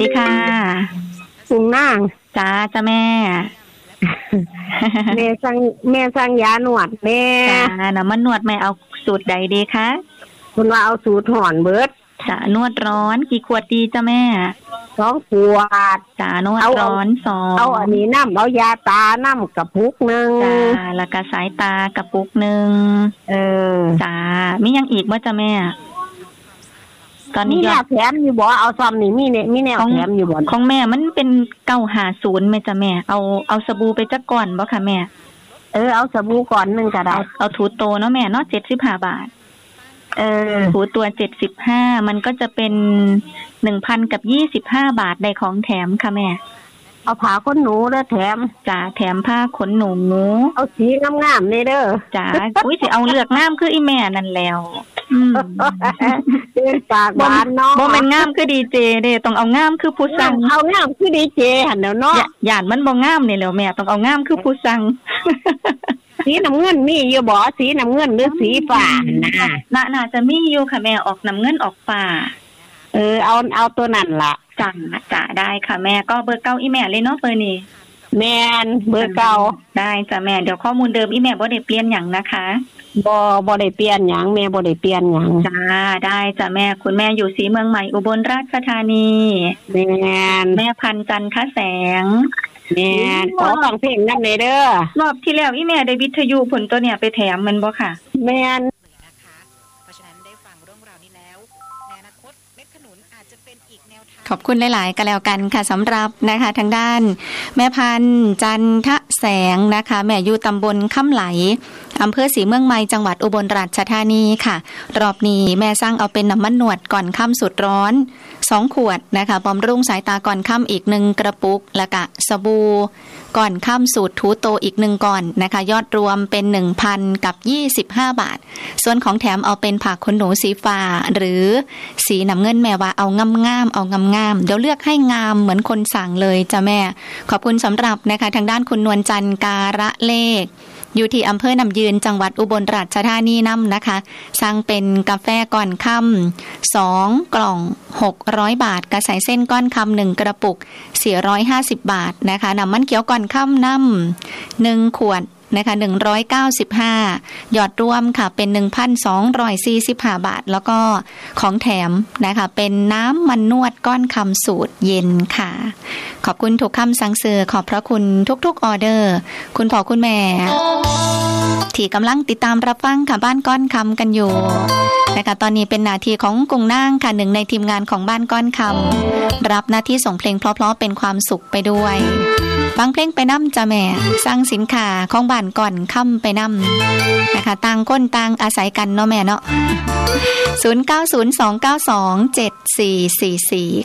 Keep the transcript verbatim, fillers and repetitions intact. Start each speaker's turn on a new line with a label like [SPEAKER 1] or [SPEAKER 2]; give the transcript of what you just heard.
[SPEAKER 1] ดีค่ะ
[SPEAKER 2] คุณนาง
[SPEAKER 1] จ้าจ้าแม่
[SPEAKER 2] แม่สั่งแม่สั่งยาหนวดแม่
[SPEAKER 1] จ้าน้ำมันนวดแม่เอาสูตรใดดีคะ
[SPEAKER 2] คุณว่าเอาสูตรห่อนเบิด
[SPEAKER 1] จ้านวดร้อนกี่ขวดดีจ้าแม่
[SPEAKER 2] สองขวด
[SPEAKER 1] จ้านวดร้อนสอง
[SPEAKER 2] เอาอันนี้น้ำเอายาตาน้ำกระปุกหนึ่ง
[SPEAKER 1] จ้าแล้วก็สายตากระปุกหนึ่ง
[SPEAKER 2] เออ
[SPEAKER 1] จ้ามียังอีกบ่จ้าแม่
[SPEAKER 2] ตอนนี้มีแนวแถมอยู่บ่เอาซ้ำนี่มีเนี่ยมีแนวแถมอยู่บ่
[SPEAKER 1] ของแม่มันเป็นเก้าห้าศูนย์แม่จ้าแม่เอาเอาสบู่ไปจักก่อนบ่ค่ะแม่
[SPEAKER 2] เออเอาสบู่ก่อนนึงก็ได้
[SPEAKER 1] เอาถูโตเนาะแม่เนาะเจ็ดสิบห้าบาท
[SPEAKER 2] เออ
[SPEAKER 1] ถูตัวเจ็ดสิบห้ามันก็จะเป็น หนึ่งพัน กับยี่สิบห้าบาทได้ของแถมค่ะแม่
[SPEAKER 2] เอาผ้าขนหนูเด้อแถม
[SPEAKER 1] จ้าแถมผ้าขนหนู
[SPEAKER 2] เอาสีงามๆนี่เด้อ
[SPEAKER 1] จ้าอุ้ยสิเอาเลือกงามคืออีแม่นั่นแล้วอืม
[SPEAKER 2] เป็นปากหวานเนาะ
[SPEAKER 1] บ่แม่นงามคือดีเจเด้ต้องเอางามคือผู้สั่ง
[SPEAKER 2] เอางามคือดีเจหั่นแหล้วเนาะ
[SPEAKER 1] ย่านมันบ่งามนี่แหล้วแม่ต้องเอางามคือผู้สั่ง
[SPEAKER 2] สีน้ำเงินมีอยู่บ่สีน้ำเงินหรือสีฟ้าน่ะ
[SPEAKER 1] น่าจะมีอยู่ค่ะแม่ออกน้ำเงินออกฟ้า
[SPEAKER 2] เออเอาเอาตัวนั้นล่ะ
[SPEAKER 1] จ้าจ้าได้ค่ะแม่ก็เบอร์เก้าอีแม่เลยเนาะเบอร์นี้
[SPEAKER 2] แม่นเบอร์เก้า
[SPEAKER 1] ได้จ้ะแม่เดี๋ยวข้อมูลเดิมอีแม่บ่ได้เปลี่ยนหยังนะคะ
[SPEAKER 2] บ่บ่ได้เปลี่ยนหยังแม่บ่ได้เปลี่ยนหยัง
[SPEAKER 1] จ้าได้จ้ะแม่คุณแม่อยู่ศรีเมืองใหม่อุบลราชธานี
[SPEAKER 2] แม่น
[SPEAKER 1] แม่พันจันทแสง
[SPEAKER 2] แม่นขอฟังเพลงนำหน่อยเด้อ
[SPEAKER 1] รอบที่แล้วอีแม่ได้วิทยุผลตัวเนี่ยไปแถมมันบ่ค่ะ
[SPEAKER 2] แม่น
[SPEAKER 1] ขอบคุณหลายๆกันแล้วกันค่ะสำหรับนะคะทางด้านแม่พันธุ์จันทแสงนะคะแม่อยู่ตำบลค่ำไหลอำเภอศรีเมืองใหม่จังหวัดอุบลราชธานีค่ะรอบนี้แม่สร้างเอาเป็นน้ำมันหนวดก่อนค่ำสุดร้อนสองขวดนะคะบำรุงสายตาก่อนค่ำอีกหนึ่งกระปุกแล้วก็สบู่ก่อนค่ำสูตรทูโตอีกหนึ่งก่อนนะคะยอดรวมเป็น หนึ่งพัน กับยี่สิบห้าบาทส่วนของแถมเอาเป็นผักขนหนูสีฟ้าหรือสีน้ำเงินแม่ว่าเอางามๆเอางามๆเดี๋ยวเลือกให้งามเหมือนคนสั่งเลยจ้ะแม่ขอบคุณสำหรับนะคะทางด้านคุณนวลจันทร์การะเลขอยู่ที่อำเภอน้ำยืนจังหวัดอุบลราชธานีนำนะคะสั่งเป็นกาแฟก่อนค่ำสองกล่องหกร้อยบาทกระใส่เส้นก้อนค่ำหนึ่งกระปุกสี่ร้อยห้าสิบบาทนะคะน้ำมันเขียวก่อนค่ำน้ำหนึ่งขวดนะคะหนึ่งร้อยเก้าสิบห้ายอดรวมค่ะเป็น หนึ่งพันสองร้อยสี่สิบห้าบาทแล้วก็ของแถมนะคะเป็นน้ำมันนวดก้อนคำสูตรเย็นค่ะขอบคุณทุกคำสั่งซื้อขอบพระคุณทุกๆออเดอร์คุณพ่อคุณแม่ที่กำลังติดตามรับฟังค่ะบ้านก้อนคำกันอยู่นะคะตอนนี้เป็นหน้าที่ของกุ้งนางค่ะหนึ่งในทีมงานของบ้านก้อนคำรับหน้าที่ส่งเพลงเพราะๆเป็นความสุขไปด้วยฟังเพลงไปนำจ้ะแม่สร้างสินค้าของบ้านก่อนค่ำไปนำนะคะต่างคนต่างอาศัยกันเนาะแม่เนาะศูนย์ เก้า ศูนย์ สอง เก้า สอง เจ็ด สี่ สี่ สี่